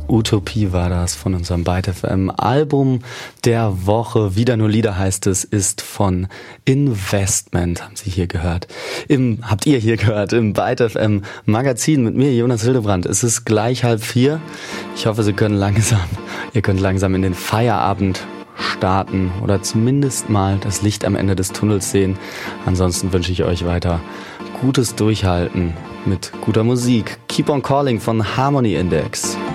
Utopie war das von unserem Byte FM Album der Woche. Wieder nur Lieder heißt es, ist von Investment, habt ihr hier gehört im Byte FM Magazin mit mir, Jonas Hildebrand. Es ist gleich 3:30. Ich hoffe, ihr könnt langsam in den Feierabend starten oder zumindest mal das Licht am Ende des Tunnels sehen. Ansonsten wünsche ich euch weiter gutes Durchhalten mit guter Musik. Keep on Calling von Harmony Index.